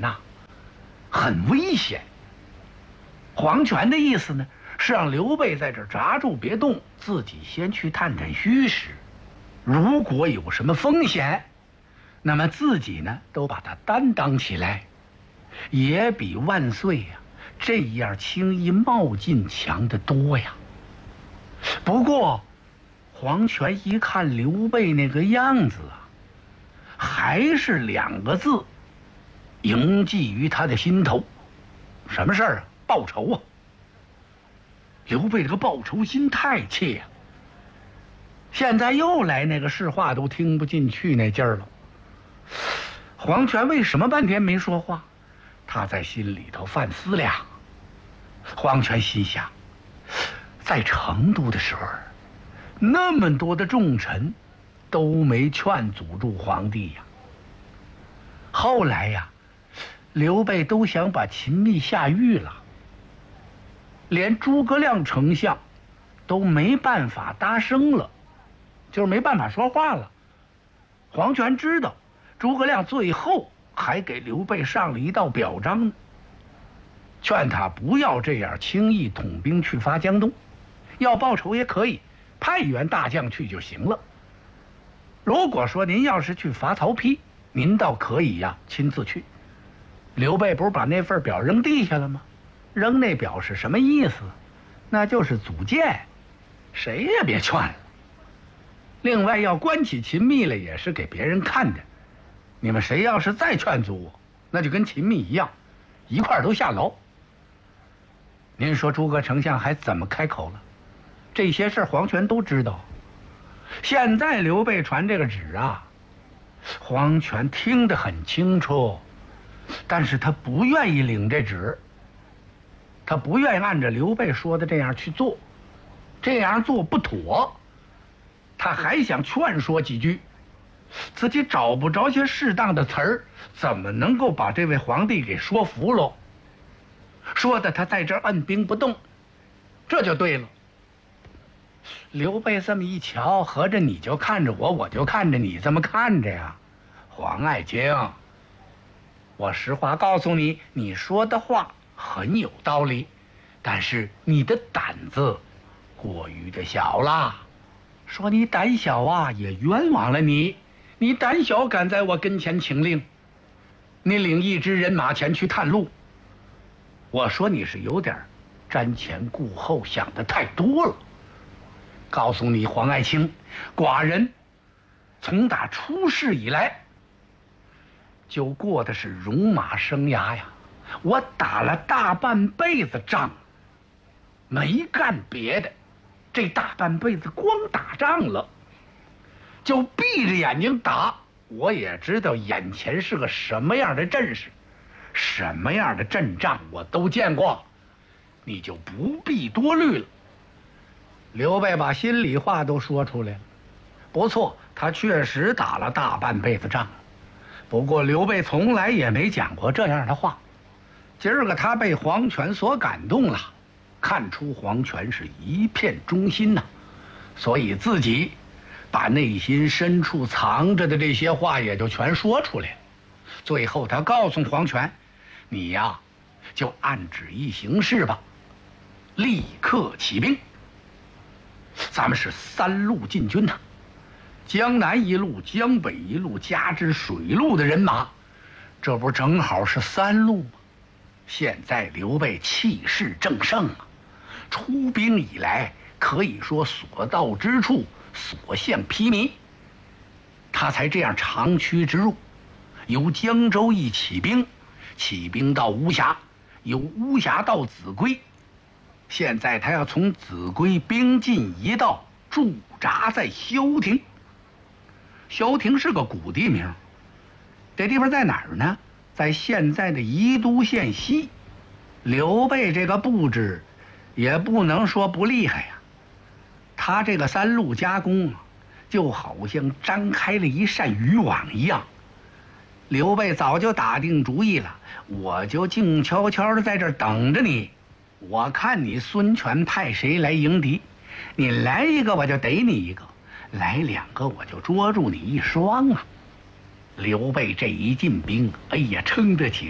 呐，很危险。黄权的意思呢，是让刘备在这儿扎住别动，自己先去探探虚实。如果有什么风险，那么自己呢都把它担当起来，也比万岁呀这样轻易冒进强得多呀。不过黄权一看刘备那个样子啊，还是2个字萦记于他的心头。什么事儿啊？报仇啊！刘备这个报仇心太切呀，现在又来那个是话都听不进去那劲儿了。黄权为什么半天没说话？他在心里头犯思量。黄权心想，在成都的时候，那么多的重臣都没劝阻住皇帝呀。后来呀，刘备都想把秦密下狱了，连诸葛亮丞相都没办法搭声了，就是没办法说话了。黄权知道诸葛亮最后还给刘备上了一道表彰呢，劝他不要这样轻易统兵去伐江东，要报仇也可以派员大将去就行了。如果说您要是去伐曹丕，您倒可以呀亲自去。刘备不是把那份表扔地下了吗？扔那表是什么意思？那就是阻谏，谁也别劝了。另外要关起秦密来也是给别人看的，你们谁要是再劝阻我，那就跟秦密一样，一块儿都下牢。您说诸葛丞相还怎么开口了？这些事黄权都知道。现在刘备传这个旨啊，黄权听得很清楚，但是他不愿意领这旨，他不愿意按照刘备说的这样去做，这样做不妥。他还想劝说几句，自己找不着些适当的词儿，怎么能够把这位皇帝给说服了？说的他在这儿按兵不动，这就对了。刘备这么一瞧，合着你就看着我，我就看着你，这么看着呀？黄爱卿，我实话告诉你，你说的话很有道理，但是你的胆子过于的小了。说你胆小啊，也冤枉了你。你胆小，敢在我跟前请令，你领一支人马前去探路。我说你是有点瞻前顾后，想的太多了。告诉你黄爱卿，寡人从打出世以来就过的是戎马生涯呀，我打了大半辈子仗，没干别的，这大半辈子光打仗了，就闭着眼睛打，我也知道眼前是个什么样的阵势，什么样的阵仗我都见过，你就不必多虑了。刘备把心里话都说出来了。不错，他确实打了大半辈子仗，不过刘备从来也没讲过这样的话。今儿个他被黄权所感动了，看出黄权是一片忠心呐，所以自己把内心深处藏着的这些话也就全说出来了。最后他告诉黄权，你呀就按旨意行事吧，立刻起兵。咱们是3路进军呐，江南一路，江北一路，加之水路的人马，这不正好是3路吗？现在刘备气势正盛啊，出兵以来可以说所到之处所向披靡，他才这样长驱直入，由江州一起兵，起兵到巫峡，由巫峡到秭归，现在他要从秭归兵进一道，驻扎在萧亭。萧亭是个古地名，这地方在哪儿呢？在现在的宜都县西。刘备这个布置也不能说不厉害呀，他这个3路夹攻啊，就好像张开了一扇渔网一样。刘备早就打定主意了，我就静悄悄的在这儿等着你，我看你孙权派谁来迎敌，你来一个我就逮你一个，来2个我就捉住你1双啊。刘备这一进兵，哎呀，撑得起